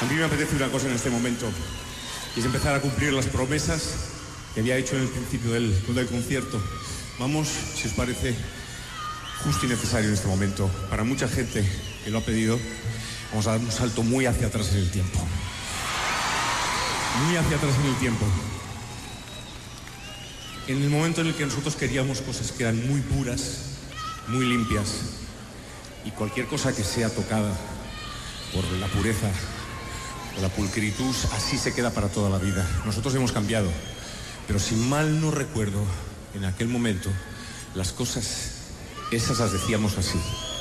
A mí me apetece una cosa en este momento, y es empezar a cumplir las promesas que había hecho en el principio del concierto. Vamos, si os parece, justo y necesario en este momento. Para mucha gente que lo ha pedido, vamos a dar un salto muy hacia atrás en el tiempo. Muy hacia atrás en el tiempo. En el momento en el que nosotros queríamos cosas que eran muy puras, muy limpias, y cualquier cosa que sea tocada por la pureza o la pulcritud, así se queda para toda la vida. Nosotros hemos cambiado, pero si mal no recuerdo, en aquel momento, las cosas esas las decíamos así.